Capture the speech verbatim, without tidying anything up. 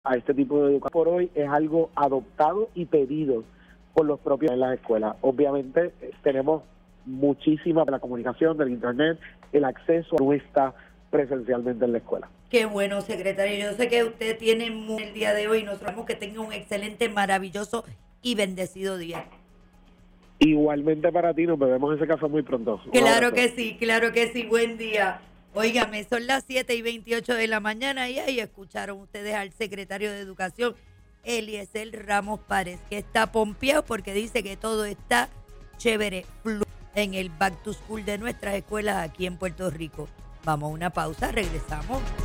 a este tipo de educación por hoy es algo adoptado y pedido por los propios en las escuelas. Obviamente eh, tenemos muchísima de la comunicación, del internet, el acceso no está presencialmente en la escuela. Qué bueno, secretario. Yo sé que usted tiene muy el día de hoy y nosotros esperamos que tenga un excelente, maravilloso y bendecido día. Igualmente para ti, nos vemos ese café muy pronto. Un Claro abrazo. que sí, claro que sí. Buen día. Óigame, son las siete y veintiocho de la mañana y ahí escucharon ustedes al secretario de Educación, Eliezer Ramos Párez, que está pompeado porque dice que todo está chévere flu en el Back to School de nuestras escuelas aquí en Puerto Rico. Vamos a una pausa, regresamos.